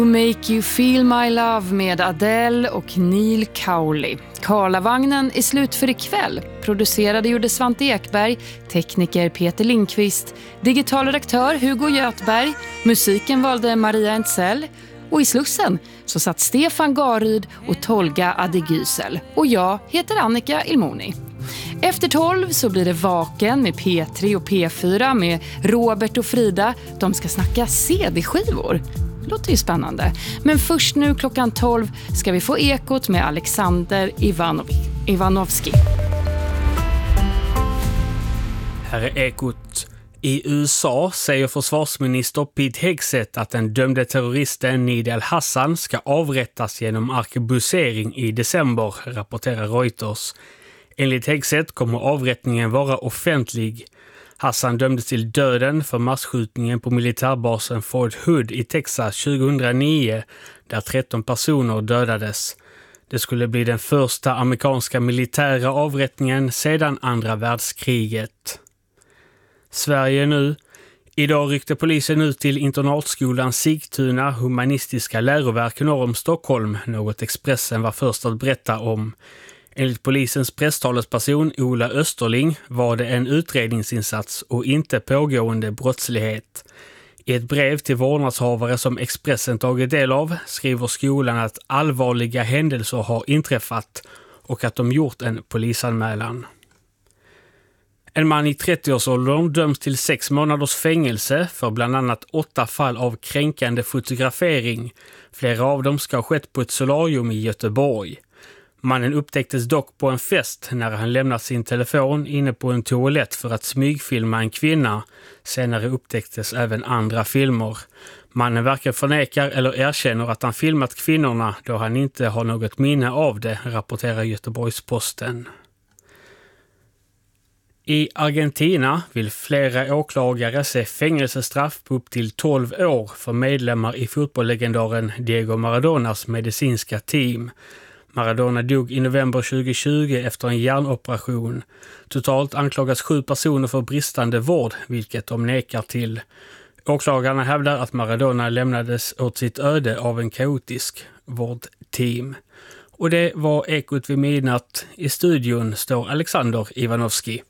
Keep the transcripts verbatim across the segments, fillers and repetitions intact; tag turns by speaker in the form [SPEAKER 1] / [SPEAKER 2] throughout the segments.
[SPEAKER 1] Make You Feel My Love med Adele och Neil Cowley. Karlavagnen är slut för ikväll. Producerade gjorde Svante Ekberg, tekniker Peter Lindqvist, digital redaktör Hugo Götberg, musiken valde Maria Entzell och i Slussen så satt Stefan Garyd och Tolga Adegysel. Och jag heter Annika Ilmoni. Efter tolv så blir det Vaken med P tre och P fyra med Robert och Frida. De ska snacka C D-skivor. Låter ju spännande. Men först nu klockan tolv ska vi få Ekot med Alexander Ivanov- Ivanovski.
[SPEAKER 2] Här är Ekot. I U S A säger försvarsminister Pete Hegseth att den dömde terroristen Nidal Hassan ska avrättas genom arkebusering i december, rapporterar Reuters. Enligt Hegseth kommer avrättningen vara offentlig. Hassan dömdes till döden för massskjutningen på militärbasen Fort Hood i Texas tjugohundranio där tretton personer dödades. Det skulle bli den första amerikanska militära avrättningen sedan andra världskriget. Sverige nu. Idag ryckte polisen ut till internatskolan Sigtuna humanistiska läroverk norr om Stockholm, något Expressen var först att berätta om. Enligt polisens presstalesperson Ola Österling var det en utredningsinsats och inte pågående brottslighet. I ett brev till vårdnadshavare som Expressen tagit del av skriver skolan att allvarliga händelser har inträffat och att de gjort en polisanmälan. En man i trettioårsåldern döms till sex månaders fängelse för bland annat åtta fall av kränkande fotografering. Flera av dem ska ha skett på ett solarium i Göteborg. Mannen upptäcktes dock på en fest när han lämnat sin telefon inne på en toalett för att smygfilma en kvinna. Senare upptäcktes även andra filmer. Mannen varken förnekar eller erkänner att han filmat kvinnorna då han inte har något minne av det, rapporterar Göteborgs-Posten. I Argentina vill flera åklagare se fängelsestraff på upp till tolv år för medlemmar i fotbollslegendaren Diego Maradonas medicinska team. Maradona dog i november tjugohundratjugo efter en hjärnoperation. Totalt anklagas sju personer för bristande vård, vilket de nekar till. Åklagarna hävdar att Maradona lämnades åt sitt öde av en kaotisk vårdteam. Och det var Ekot vid midnatt. I studion står Alexander Ivanovski.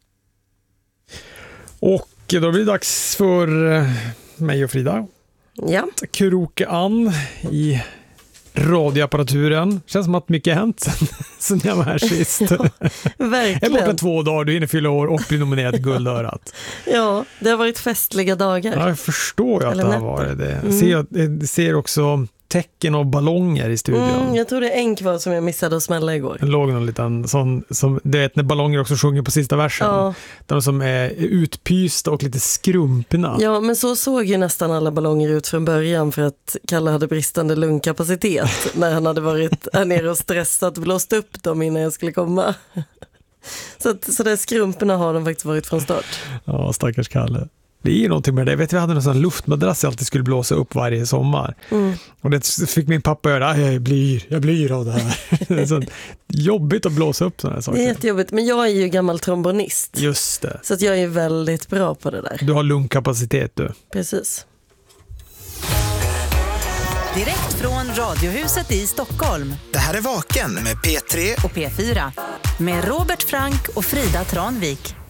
[SPEAKER 3] Och då blir det dags för mig och Frida.
[SPEAKER 4] Ja.
[SPEAKER 3] Kroka an i radioapparaturen. Känns som att mycket hänt sen, sen jag var här sist.
[SPEAKER 4] Ja, verkligen.
[SPEAKER 3] Jag är borta två dagar, du hinner fylla år och bli nominerad till Guldörat.
[SPEAKER 4] Ja, det har varit festliga dagar.
[SPEAKER 3] Ja, jag förstår ju att
[SPEAKER 4] Eller
[SPEAKER 3] det har
[SPEAKER 4] nätter.
[SPEAKER 3] varit det. Jag
[SPEAKER 4] Mm.
[SPEAKER 3] ser, jag ser också tecken och ballonger i studion.
[SPEAKER 4] Mm, jag tror det är en kvar som jag missade att smälla igår.
[SPEAKER 3] Det låg någon liten sån, som, du vet när ballonger också sjunger på sista versen.
[SPEAKER 4] Ja.
[SPEAKER 3] De som är utpysta och lite skrumpna.
[SPEAKER 4] Ja, men så såg ju nästan alla ballonger ut från början för att Kalle hade bristande lungkapacitet när han hade varit här nere och stressat och blåst upp dem innan jag skulle komma. Så, att, så där skrumporna har de faktiskt varit från start.
[SPEAKER 3] Ja, stackars Kalle. Det är ju någonting med det. Jag vet, vi hade en sån luftmadrass jag alltid skulle blåsa upp varje sommar.
[SPEAKER 4] Mm.
[SPEAKER 3] Och det fick min pappa göra. Jag blir, jag blir av det här. Det är så jobbigt att blåsa upp sådana här saker.
[SPEAKER 4] Det är jättejobbigt, men jag är ju gammal trombonist.
[SPEAKER 3] Just det.
[SPEAKER 4] Så att jag är väldigt bra på det där.
[SPEAKER 3] Du har lungkapacitet du.
[SPEAKER 4] Precis.
[SPEAKER 5] Direkt från Radiohuset i Stockholm.
[SPEAKER 6] Det här är Vaken med P tre
[SPEAKER 5] och P fyra. Med Robert Frank och Frida Tranvik.